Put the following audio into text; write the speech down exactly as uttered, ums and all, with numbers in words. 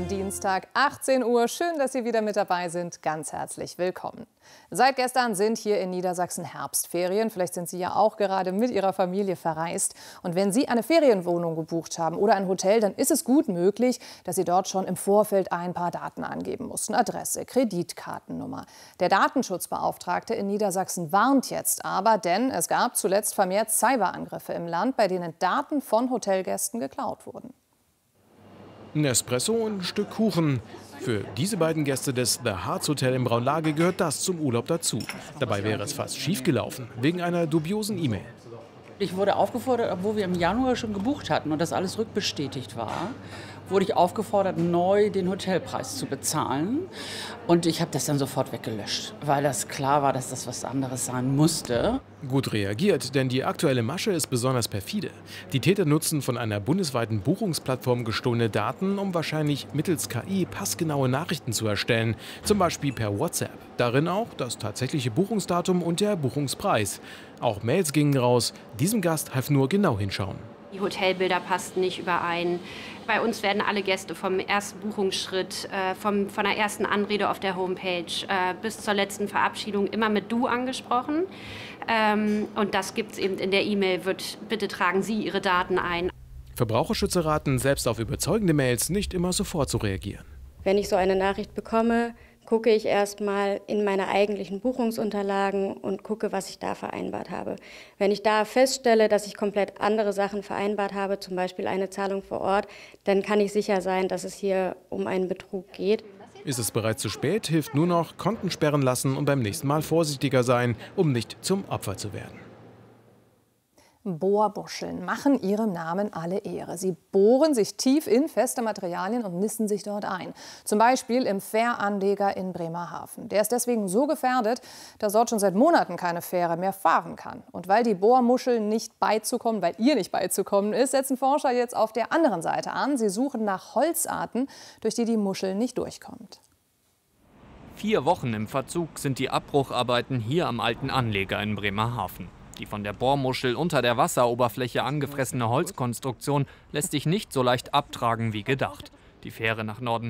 am Dienstag, achtzehn Uhr. Schön, dass Sie wieder mit dabei sind. Ganz herzlich willkommen. Seit gestern sind hier in Niedersachsen Herbstferien. Vielleicht sind Sie ja auch gerade mit Ihrer Familie verreist. Und wenn Sie eine Ferienwohnung gebucht haben oder ein Hotel, dann ist es gut möglich, dass Sie dort schon im Vorfeld ein paar Daten angeben mussten. Adresse, Kreditkartennummer. Der Datenschutzbeauftragte in Niedersachsen warnt jetzt aber, denn es gab zuletzt vermehrt Cyberangriffe im Land, bei denen Daten von Hotelgästen geklaut wurden. Ein Espresso und ein Stück Kuchen. Für diese beiden Gäste des The Harz Hotel in Braunlage gehört das zum Urlaub dazu. Dabei wäre es fast schief gelaufen, wegen einer dubiosen E-Mail. Ich wurde aufgefordert, obwohl wir im Januar schon gebucht hatten und das alles rückbestätigt war, wurde ich aufgefordert, neu den Hotelpreis zu bezahlen. Und ich habe das dann sofort weggelöscht, weil das klar war, dass das was anderes sein musste. Gut reagiert, denn die aktuelle Masche ist besonders perfide. Die Täter nutzen von einer bundesweiten Buchungsplattform gestohlene Daten, um wahrscheinlich mittels K I passgenaue Nachrichten zu erstellen, zum Beispiel per WhatsApp. Darin auch das tatsächliche Buchungsdatum und der Buchungspreis. Auch Mails gingen raus. Diesem Gast half nur genau hinschauen. Die Hotelbilder passten nicht überein. Bei uns werden alle Gäste vom ersten Buchungsschritt, äh, vom, von der ersten Anrede auf der Homepage äh, bis zur letzten Verabschiedung immer mit Du angesprochen. Ähm, und das gibt es eben in der E-Mail, wird bitte tragen Sie Ihre Daten ein. Verbraucherschützer raten, selbst auf überzeugende Mails nicht immer sofort zu reagieren. Wenn ich so eine Nachricht bekomme, gucke ich erstmal in meine eigentlichen Buchungsunterlagen und gucke, was ich da vereinbart habe. Wenn ich da feststelle, dass ich komplett andere Sachen vereinbart habe, zum Beispiel eine Zahlung vor Ort, dann kann ich sicher sein, dass es hier um einen Betrug geht. Ist es bereits zu spät, hilft nur noch Konten sperren lassen und beim nächsten Mal vorsichtiger sein, um nicht zum Opfer zu werden. Bohrmuscheln machen ihrem Namen alle Ehre. Sie bohren sich tief in feste Materialien und nisten sich dort ein. Zum Beispiel im Fähranleger in Bremerhaven. Der ist deswegen so gefährdet, dass dort schon seit Monaten keine Fähre mehr fahren kann. Und weil die Bohrmuscheln nicht beizukommen, weil ihr nicht beizukommen ist, setzen Forscher jetzt auf der anderen Seite an. Sie suchen nach Holzarten, durch die die Muschel nicht durchkommt. Vier Wochen im Verzug sind die Abbrucharbeiten hier am alten Anleger in Bremerhaven. Die von der Bohrmuschel unter der Wasseroberfläche angefressene Holzkonstruktion lässt sich nicht so leicht abtragen wie gedacht. Die Fähre nach Norden